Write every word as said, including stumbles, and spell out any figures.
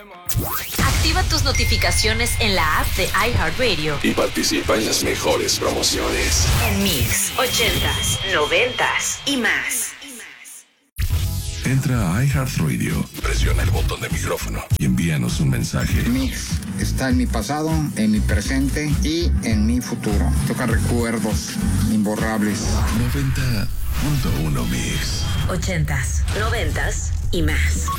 Activa tus notificaciones en la app de iHeartRadio y participa en las mejores promociones. En Mix, ochentas, noventas y más. Entra a iHeartRadio, presiona el botón de micrófono y envíanos un mensaje. Mix está en mi pasado, en mi presente y en mi futuro. Toca recuerdos imborrables. noventa punto uno Mix. Ochentas, noventas y más.